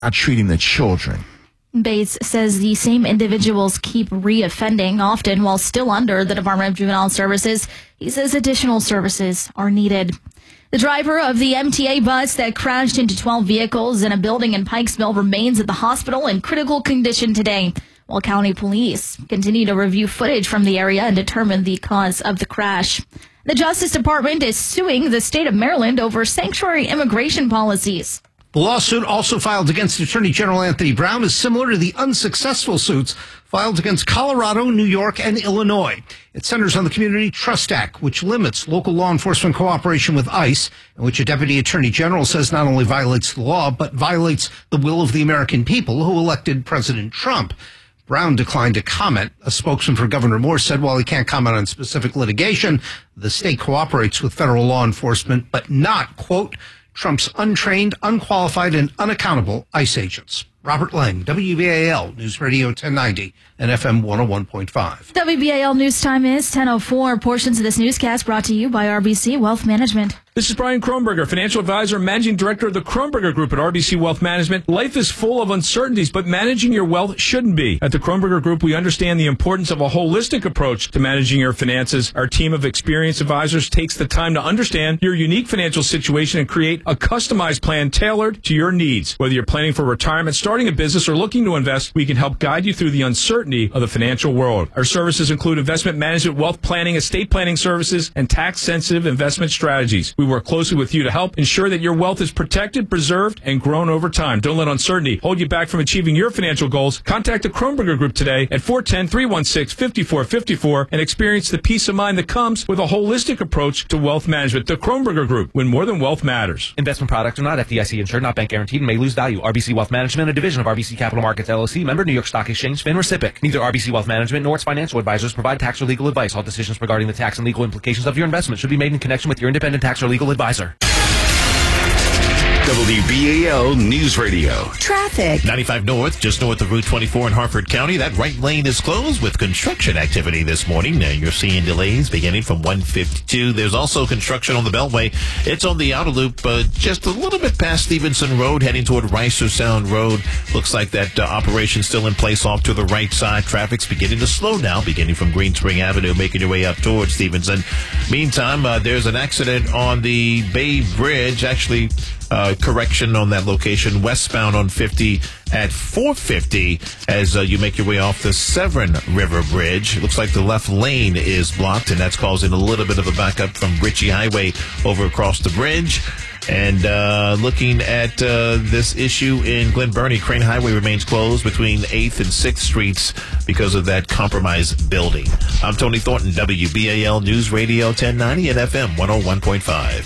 not treating the children. Bates says the same individuals keep reoffending, often while still under the Department of Juvenile Services. He says additional services are needed. The driver of the MTA bus that crashed into 12 vehicles in a building in Pikesville remains at the hospital in critical condition today, while county police continue to review footage from the area and determine the cause of the crash. The Justice Department is suing the state of Maryland over sanctuary immigration policies. The lawsuit, also filed against Attorney General Anthony Brown, is similar to the unsuccessful suits filed against Colorado, New York, and Illinois. It centers on the Community Trust Act, which limits local law enforcement cooperation with ICE, and which a deputy attorney general says not only violates the law, but violates the will of the American people who elected President Trump. Brown declined to comment. A spokesman for Governor Moore said while he can't comment on specific litigation, the state cooperates with federal law enforcement, but not, quote, Trump's untrained, unqualified, and unaccountable ICE agents. Robert Lang, WBAL News Radio 1090 and FM 101.5. WBAL News Time is 10:04. Portions of this newscast brought to you by RBC Wealth Management. This is Brian Kronberger, financial advisor and managing director of the Kronberger Group at RBC Wealth Management. Life is full of uncertainties, but managing your wealth shouldn't be. At the Kronberger Group, we understand the importance of a holistic approach to managing your finances. Our team of experienced advisors takes the time to understand your unique financial situation and create a customized plan tailored to your needs. Whether you're planning for retirement, starting a business, or looking to invest, we can help guide you through the uncertainty of the financial world. Our services include investment management, wealth planning, estate planning services, and tax-sensitive investment strategies. We work closely with you to help ensure that your wealth is protected, preserved, and grown over time. Don't let uncertainty hold you back from achieving your financial goals. Contact the Kronberger Group today at 410-316-5454 and experience the peace of mind that comes with a holistic approach to wealth management. The Kronberger Group, when more than wealth matters. Investment products are not FDIC insured, not bank guaranteed, and may lose value. RBC Wealth Management, a division of RBC Capital Markets LLC, member New York Stock Exchange, FINRA SIPC. Neither RBC Wealth Management nor its financial advisors provide tax or legal advice. All decisions regarding the tax and legal implications of your investment should be made in connection with your independent tax or legal advisor. WBAL News Radio. Traffic. 95 North, just north of Route 24 in Harford County. That right lane is closed with construction activity this morning. Now you're seeing delays beginning from 152. There's also construction on the Beltway. It's on the outer loop, just a little bit past Stevenson Road, heading toward Ricer Sound Road. Looks like that operation's still in place off to the right side. Traffic's beginning to slow now, beginning from Green Spring Avenue, making your way up towards Stevenson. Meantime, there's an accident on the Bay Bridge. Actually, correction on that location, westbound on 50 at 450 as you make your way off the Severn River Bridge. It looks like the left lane is blocked, and that's causing a little bit of a backup from Ritchie Highway over across the bridge. And looking at this issue in Glen Burnie, Crane Highway remains closed between 8th and 6th Streets because of that compromised building. I'm Tony Thornton, WBAL News Radio 1090 and FM 101.5.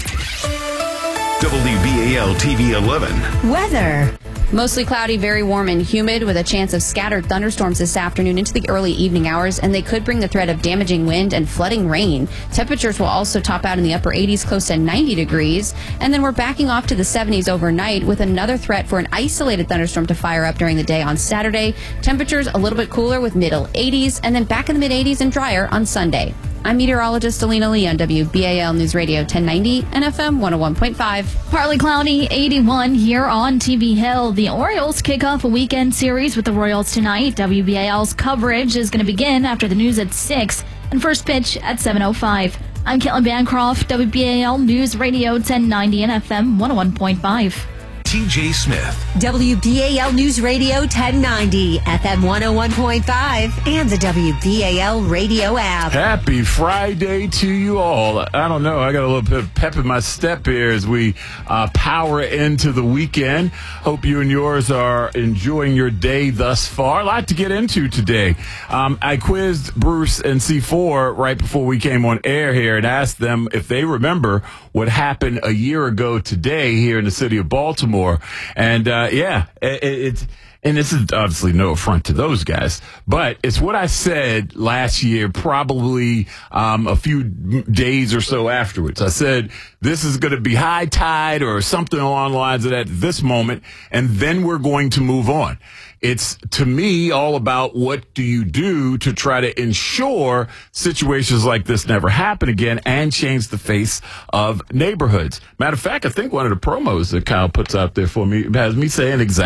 WBAL TV 11. Weather. Mostly cloudy, very warm and humid with a chance of scattered thunderstorms this afternoon into the early evening hours, and they could bring the threat of damaging wind and flooding rain. Temperatures will also top out in the upper 80s, close to 90 degrees. And then we're backing off to the 70s overnight with another threat for an isolated thunderstorm to fire up during the day on Saturday. Temperatures a little bit cooler with middle 80s, and then back in the mid 80s and drier on Sunday. I'm meteorologist Alina Lee on WBAL News Radio 1090 and FM 101.5. Partly cloudy, 81 here on TV Hill. The Orioles kick off a weekend series with the Royals tonight. WBAL's coverage is going to begin after the news at 6 and first pitch at 7:05. I'm Caitlin Bancroft, WBAL News Radio 1090 and FM 101.5. TJ Smith. WBAL News Radio 1090, FM 101.5, and the WBAL radio app. Happy Friday to you all. I don't know, I got a little bit of pep in my step here as we power into the weekend. Hope you and yours are enjoying your day thus far. A lot to get into today. I quizzed Bruce and C4 right before we came on air here and asked them if they remember what happened a year ago today here in the city of Baltimore. And and this is obviously no affront to those guys, but it's what I said last year, probably a few days or so afterwards. I said, this is going to be high tide or something along the lines of that at this moment, and then we're going to move on. It's, to me, all about what do you do to try to ensure situations like this never happen again and change the face of neighborhoods. Matter of fact, I think one of the promos that Kyle puts out there for me has me saying exactly